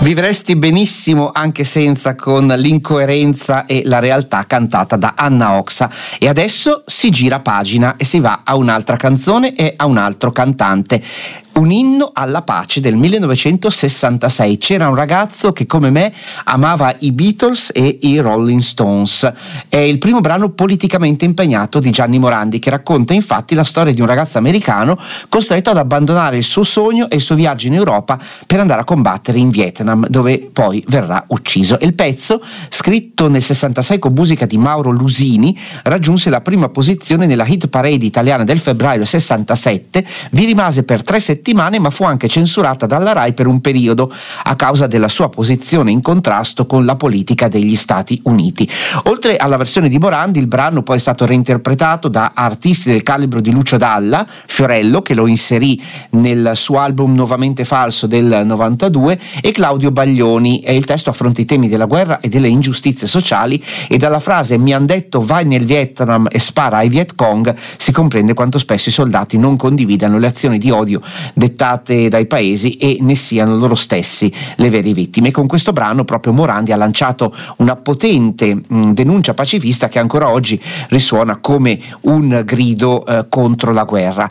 Vivresti benissimo anche senza, con l'incoerenza e la realtà cantata da Anna Oxa. E adesso si gira pagina e si va a un'altra canzone e a un altro cantante. Un inno alla pace del 1966. C'era un ragazzo che come me amava i Beatles e i Rolling Stones. È il primo brano politicamente impegnato di Gianni Morandi, che racconta infatti la storia di un ragazzo americano costretto ad abbandonare il suo sogno e il suo viaggio in Europa per andare a combattere in Vietnam, dove poi verrà ucciso. E il pezzo, scritto nel 66 con musica di Mauro Lusini, raggiunse la prima posizione nella hit parade italiana del febbraio 67, vi rimase per 3 settimane, ma fu anche censurata dalla Rai per un periodo a causa della sua posizione in contrasto con la politica degli Stati Uniti. Oltre alla versione di Morandi, il brano poi è stato reinterpretato da artisti del calibro di Lucio Dalla, Fiorello, che lo inserì nel suo album Nuovamente Falso del 92, e Claudio Baglioni, e il testo affronta i temi della guerra e delle ingiustizie sociali, e dalla frase "mi han detto vai nel Vietnam e spara ai Viet Cong" si comprende quanto spesso i soldati non condividano le azioni di odio dettate dai paesi e ne siano loro stessi le vere vittime. E con questo brano proprio Morandi ha lanciato una potente denuncia pacifista che ancora oggi risuona come un grido contro la guerra.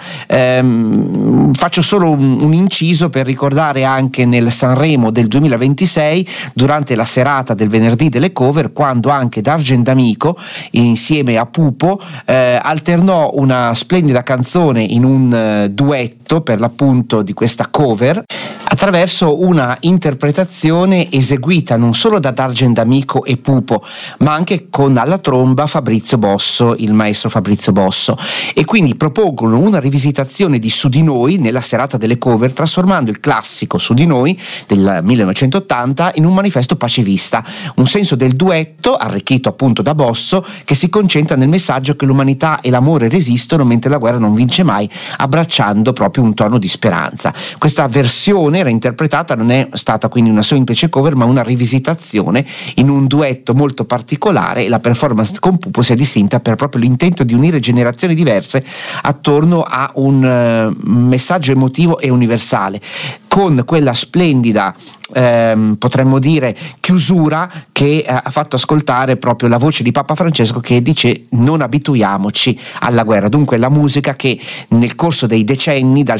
Faccio solo un inciso per ricordare anche nel Sanremo del 2026, durante la serata del venerdì delle cover, quando anche D'Argent Amico insieme a Pupo alternò una splendida canzone in un duetto per l'appunto di questa cover, attraverso una interpretazione eseguita non solo da D'Argent Amico e Pupo, ma anche con alla tromba Fabrizio Bosso, il maestro Fabrizio Bosso, e quindi propongono una rivisitazione di Su di noi nella serata delle cover, trasformando il classico Su di noi del 1980 in un manifesto pacifista, un senso del duetto arricchito appunto da Bosso, che si concentra nel messaggio che l'umanità e l'amore resistono mentre la guerra non vince mai, abbracciando proprio un tono di speranza. Questa versione reinterpretata non è stata quindi una semplice cover, ma una rivisitazione in un duetto molto particolare, e la performance con Pupo si è distinta per proprio l'intento di unire generazioni diverse attorno a un messaggio emotivo e universale, con quella splendida potremmo dire chiusura che ha fatto ascoltare proprio la voce di Papa Francesco, che dice: non abituiamoci alla guerra. Dunque la musica che nel corso dei decenni, dal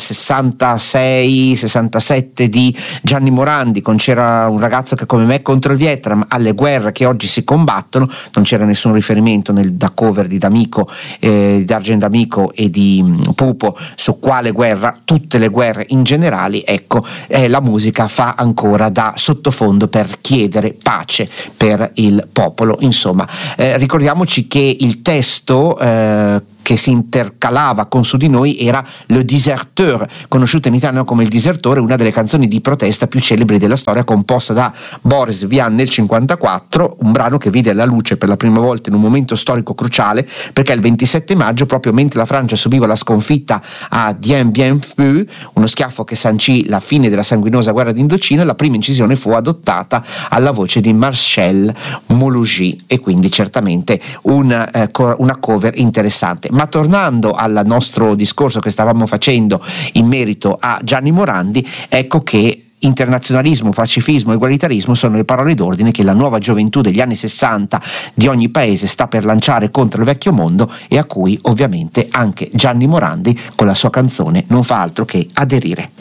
66-67 di Gianni Morandi, con C'era un ragazzo che come me contro il Vietnam, alle guerre che oggi si combattono, non c'era nessun riferimento da cover di D'Amico, di D'Argent Amico e di Pupo su quale guerra, tutte le guerre in generale. Ecco, la musica fa ancora da sottofondo per chiedere pace per il popolo. Insomma, ricordiamoci che il testo che si intercalava con Su di noi era Le Déserteur, conosciuta in italiano come Il Disertore, una delle canzoni di protesta più celebri della storia, composta da Boris Vian nel 1954, un brano che vide la luce per la prima volta in un momento storico cruciale, perché il 27 maggio, proprio mentre la Francia subiva la sconfitta a Dien Bien Phu, uno schiaffo che sancì la fine della sanguinosa guerra d'Indocina, la prima incisione fu adottata alla voce di Marcel Mouloudji, e quindi certamente una cover interessante. Ma tornando al nostro discorso che stavamo facendo in merito a Gianni Morandi, ecco che internazionalismo, pacifismo e egualitarismo sono le parole d'ordine che la nuova gioventù degli anni 60 di ogni paese sta per lanciare contro il vecchio mondo, e a cui ovviamente anche Gianni Morandi con la sua canzone non fa altro che aderire.